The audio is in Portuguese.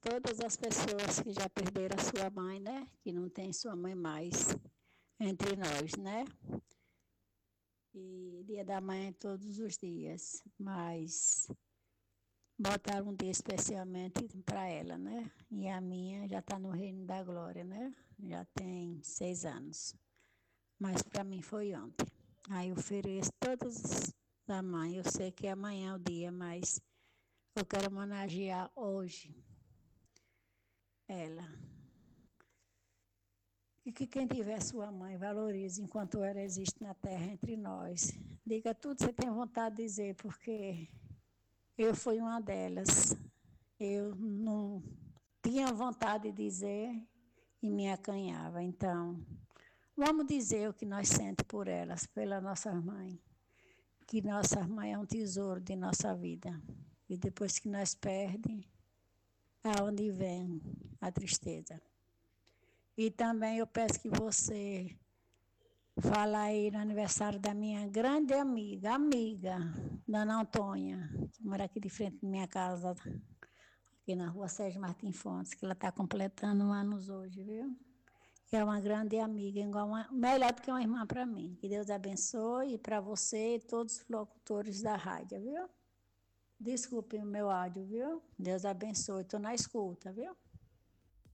todas as pessoas que já perderam a sua mãe, né? Que não tem sua mãe mais entre nós, né? E dia da mãe é todos os dias, mas botaram um dia especialmente para ela, né? E a minha já está no reino da glória, né? Já tem 6 anos. Mas para mim foi ontem. Aí eu ofereço todos da mãe. Eu sei que amanhã é o dia, mas eu quero homenagear hoje ela. E que quem tiver sua mãe valorize enquanto ela existe na terra entre nós. Diga tudo que você tem vontade de dizer, porque eu fui uma delas. Eu não tinha vontade de dizer e me acanhava. Então, vamos dizer o que nós sentimos por elas, pela nossa mãe. Que nossa mãe é um tesouro de nossa vida. E depois que nós perdemos, aonde vem a tristeza. E também eu peço que você fale aí no aniversário da minha grande amiga, Dona Antônia, que mora aqui de frente da minha casa, aqui na rua Sérgio Martins Fontes, que ela está completando anos hoje, viu? Que é uma grande amiga, igual melhor do que uma irmã para mim. Que Deus abençoe e para você e todos os locutores da rádio, viu? Desculpe o meu áudio, viu? Deus abençoe, estou na escuta, viu?